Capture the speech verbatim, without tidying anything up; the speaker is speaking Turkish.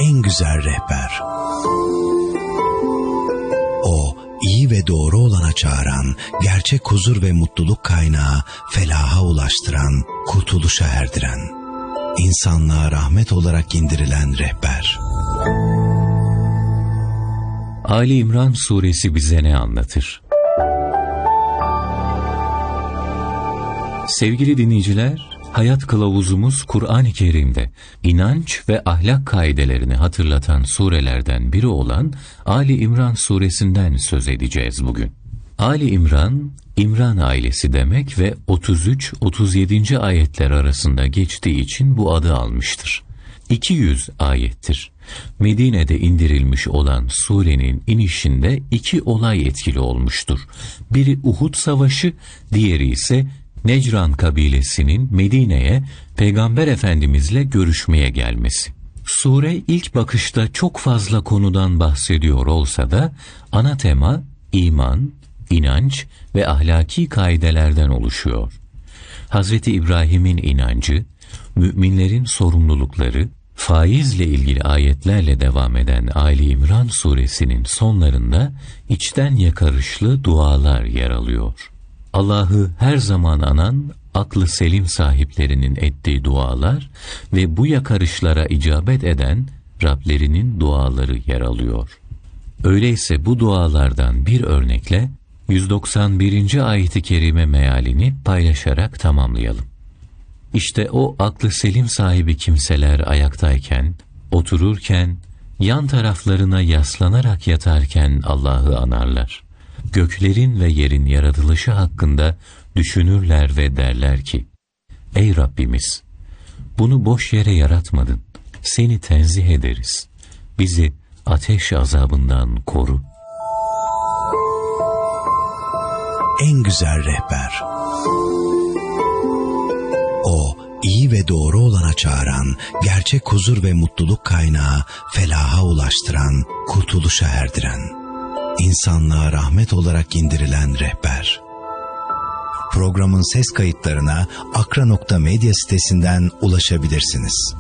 en güzel rehber. O, iyi ve doğru olana çağıran, gerçek huzur ve mutluluk kaynağı, felaha ulaştıran, kurtuluşa erdiren, insanlığa rahmet olarak indirilen rehber. Ali İmran suresi bize ne anlatır? Sevgili dinleyiciler, hayat kılavuzumuz Kur'an-ı Kerim'de inanç ve ahlak kaidelerini hatırlatan surelerden biri olan Ali İmran suresinden söz edeceğiz bugün. Ali İmran, İmran ailesi demek ve otuz üç otuz yedinci ayetler arasında geçtiği için bu adı almıştır. iki yüz ayettir. Medine'de indirilmiş olan surenin inişinde iki olay etkili olmuştur. Biri Uhud Savaşı, diğeri ise Necran kabilesinin Medine'ye Peygamber Efendimizle görüşmeye gelmesi. Sure ilk bakışta çok fazla konudan bahsediyor olsa da ana tema iman, inanç ve ahlaki kaidelerden oluşuyor. Hazreti İbrahim'in inancı, müminlerin sorumlulukları, faizle ilgili ayetlerle devam eden Ali İmran suresinin sonlarında içten yakarışlı dualar yer alıyor. Allah'ı her zaman anan, aklı selim sahiplerinin ettiği dualar ve bu yakarışlara icabet eden Rablerinin duaları yer alıyor. Öyleyse bu dualardan bir örnekle yüz doksan birinci ayet-i kerime mealini paylaşarak tamamlayalım. İşte o aklı selim sahibi kimseler ayaktayken, otururken, yan taraflarına yaslanarak yatarken Allah'ı anarlar. Göklerin ve yerin yaratılışı hakkında düşünürler ve derler ki, ey Rabbimiz, bunu boş yere yaratmadın, seni tenzih ederiz, bizi ateş azabından koru. En güzel rehber. O, iyi ve doğru olana çağıran, gerçek huzur ve mutluluk kaynağı, felaha ulaştıran, kurtuluşa erdiren, insanlığa rahmet olarak indirilen rehber. Programın ses kayıtlarına akra nokta medya sitesinden ulaşabilirsiniz.